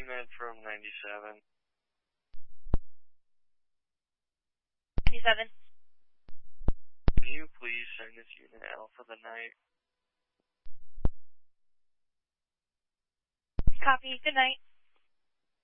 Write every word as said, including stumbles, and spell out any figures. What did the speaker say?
unit from ninety-seven. ninety-seven. Can you please send this unit out for the night? Copy. Good night.